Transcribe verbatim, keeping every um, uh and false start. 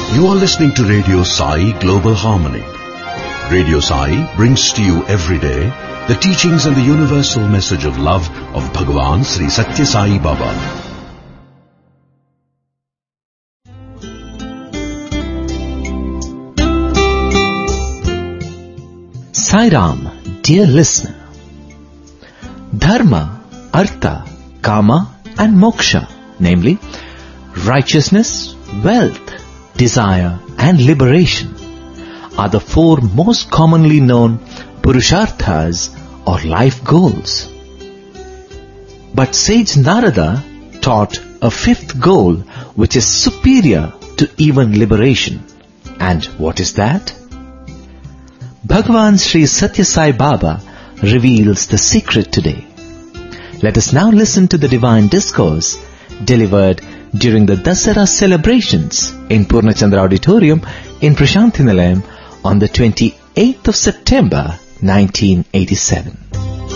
You are listening to Radio Sai Global Harmony. Radio Sai brings to you every day the teachings and the universal message of love of Bhagavan Sri Satya Sai Baba. Sai Ram, dear listener. Dharma, Artha, Kama and Moksha, namely righteousness, wealth, desire and liberation, are the four most commonly known Purusharthas or life goals. But sage Narada taught a fifth goal which is superior to even liberation. And what is that? Bhagavan Sri Satya Sai Baba reveals the secret today. Let us now listen to the divine discourse delivered during the Dasara celebrations in Purnachandra Auditorium in Prashanthi Nilayam on the twenty-eighth of September nineteen eighty-seven.